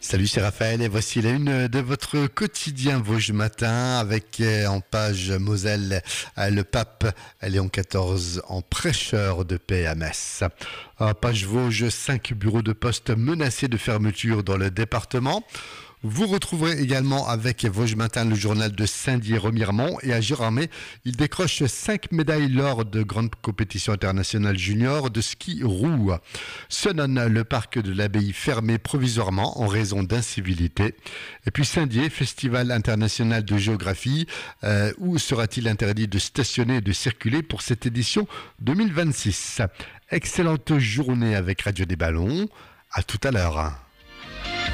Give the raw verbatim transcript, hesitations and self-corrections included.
Salut, c'est Raphaël et voici la une de votre quotidien Vosges Matin avec euh, en page Moselle euh, le pape Léon quatorze en prêcheur de paix à Metz. En page Vosges, cinq bureaux de poste menacés de fermeture dans le département. Vous retrouverez également avec Vosges Matin le journal de Saint-Dié-Remiremont et à Gérardmer, il décroche cinq médailles lors de grandes compétitions internationales juniors de ski roue. Senones, le parc de l'abbaye fermé provisoirement en raison d'incivilité. Et puis Saint-Dié, festival international de géographie, euh, où sera-t-il interdit de stationner et de circuler pour cette édition deux mille vingt-six. Excellente journée avec Radio des Ballons. À tout à l'heure.